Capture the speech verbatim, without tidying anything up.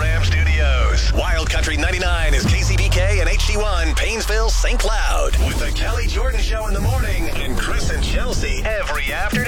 M studios. Wild Country ninety-nine is K C B K and H D one, Paynesville, Saint Cloud. With the Kelly Jordan Show in the morning and Chris and Chelsea every afternoon.